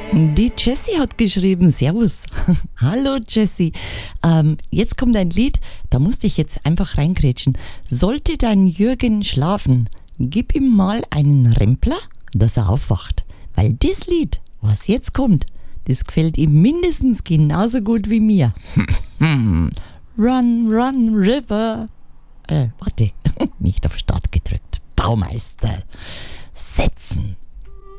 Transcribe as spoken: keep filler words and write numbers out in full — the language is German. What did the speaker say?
Die Jessie hat geschrieben, Servus. Hallo Jessie. Ähm, jetzt kommt ein Lied, da musste ich jetzt einfach reingrätschen. Sollte dein Jürgen schlafen, gib ihm mal einen Rempler, dass er aufwacht. Weil das Lied, was jetzt kommt, das gefällt ihm mindestens genauso gut wie mir. Run, run, river. Äh, warte, nicht auf Start gedrückt. Baumeister. Setzen.